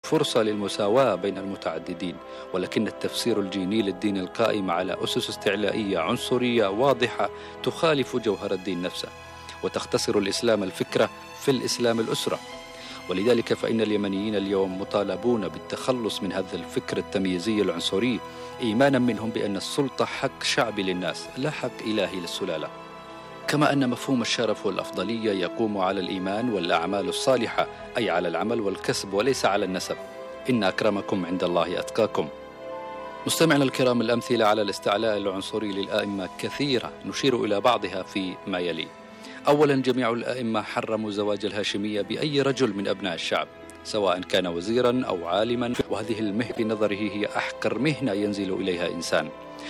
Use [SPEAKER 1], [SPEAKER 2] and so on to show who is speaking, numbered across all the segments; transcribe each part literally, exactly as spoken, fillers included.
[SPEAKER 1] فرصة للمساواة بين المتعددين، ولكن التفسير الجيني للدين القائم على أسس استعلائية عنصرية واضحة تخالف جوهر الدين نفسه، وتختصر الإسلام الفكرة في الإسلام الأسرة. ولذلك فإن اليمنيين اليوم مطالبون بالتخلص من هذا الفكر التمييزي العنصري، إيمانا منهم بأن السلطة حق شعبي للناس لا حق إلهي للسلالة. كما أن مفهوم الشرف والأفضلية يقوم على الإيمان والأعمال الصالحة، أي على العمل والكسب وليس على النسب. إن أكرمكم عند الله أتقاكم. مستمعنا الكرام، الأمثلة على الاستعلاء العنصري للآئمة كثيرة، نشير إلى بعضها في ما يلي. أولا، جميع الآئمة حرموا زواج الهاشمية بأي رجل من أبناء الشعب، سواء كان وزيرا أو عالما، وهذه المهنة في نظره هي أحقر مهنة ينزل إليها إنسان.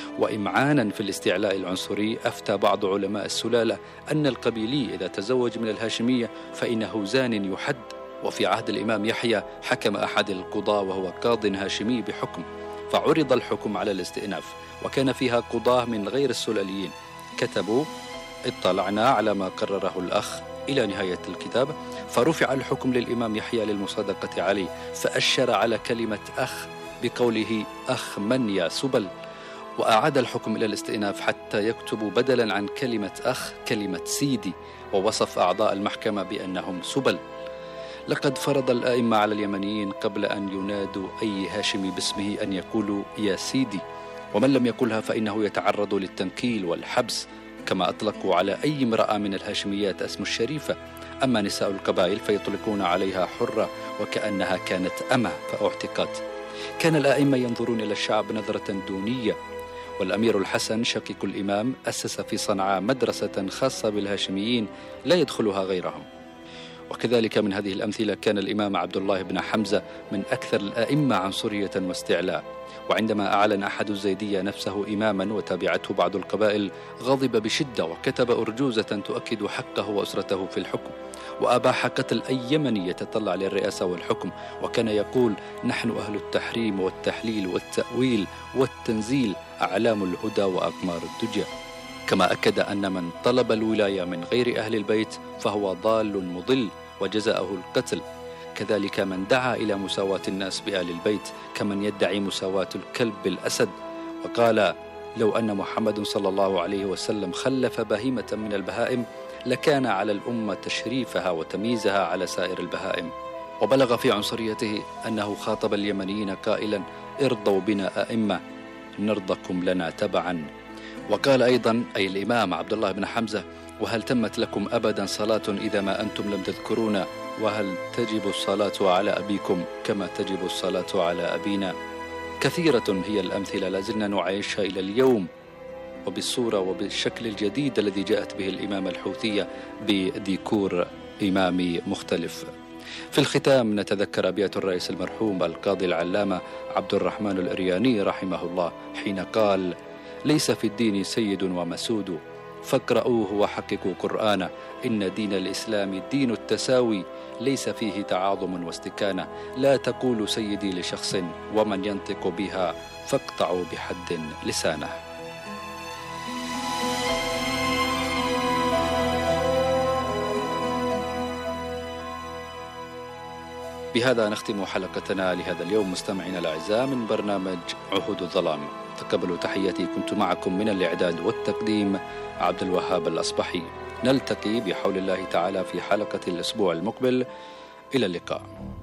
[SPEAKER 1] وإمعانا في الاستعلاء العنصري، أفتى بعض علماء السلالة أن القبيلي إذا تزوج من الهاشمية فإنه زان يحد. وفي عهد الإمام يحيى حكم أحد القضاة وهو قاض هاشمي بحكم، فعرض الحكم على الاستئناف، وكان فيها قضاة من غير السلاليين كتبوا: اطلعنا على ما قرره الأخ إلى نهاية الكتاب، فرفع الحكم للإمام يحيى للمصادقة عليه، فأشر على كلمة أخ بقوله: أخ من يا سبل، وأعاد الحكم إلى الاستئناف حتى يكتبوا بدلا عن كلمة أخ كلمة سيدي، ووصف أعضاء المحكمة بأنهم سبل. لقد فرض الآئمة على اليمنيين قبل أن ينادوا أي هاشمي باسمه أن يقولوا يا سيدي، ومن لم يقلها فإنه يتعرض للتنكيل والحبس، كما أطلقوا على أي امرأة من الهاشميات اسم الشريفة. أما نساء القبائل فيطلقون عليها حرة وكأنها كانت أمة فأعتقت. كان الآئمة ينظرون إلى الشعب نظرة دونية، والأمير الحسن شقيق الإمام أسس في صنعاء مدرسة خاصة بالهاشميين لا يدخلها غيرهم. وكذلك من هذه الأمثلة كان الإمام عبد الله بن حمزة من أكثر الآئمة عنصرية واستعلاء، وعندما أعلن أحد الزيدية نفسه إماما وتابعته بعض القبائل غضب بشدة وكتب أرجوزة تؤكد حقه وأسرته في الحكم، وأباح قتل أي يمني يتطلع للرئاسة والحكم، وكان يقول: نحن أهل التحريم والتحليل والتأويل والتنزيل، أعلام الهدى وأقمار الدجى. كما أكد أن من طلب الولاية من غير أهل البيت فهو ضال مضل وجزاؤه القتل. كذلك من دعا إلى مساواة الناس بآل البيت كمن يدعي مساواة الكلب بالأسد، وقال: لو أن محمد صلى الله عليه وسلم خلف بهيمة من البهائم لكان على الأمة تشريفها وتمييزها على سائر البهائم. وبلغ في عنصريته أنه خاطب اليمنيين قائلا: ارضوا بنا أئمة نرضكم لنا تبعا. وقال أيضا، أي الإمام عبد الله بن حمزة: وهل تمت لكم أبدا صلاة إذا ما أنتم لم تذكرونا؟ وهل تجب الصلاة على أبيكم كما تجب الصلاة على أبينا؟ كثيرة هي الأمثلة لازلنا نعيشها إلى اليوم، وبالصورة وبالشكل الجديد الذي جاءت به الإمامة الحوثية بديكور إمامي مختلف. في الختام نتذكر أبيات الرئيس المرحوم القاضي العلامة عبد الرحمن الأرياني رحمه الله حين قال: ليس في الدين سيد ومسود، فاقرؤوه وحققوا قرآنه، إن دين الإسلام دين التساوي، ليس فيه تعاظم واستكانة، لا تقولوا سيدي لشخص، ومن ينطق بها فاقطعوا بحد لسانه. بهذا نختم حلقتنا لهذا اليوم مستمعينا الأعزاء من برنامج عهود الظلام. تقبلوا تحياتي، كنت معكم من الإعداد والتقديم عبد الوهاب الأصبحي. نلتقي بحول الله تعالى في حلقة الأسبوع المقبل. إلى اللقاء.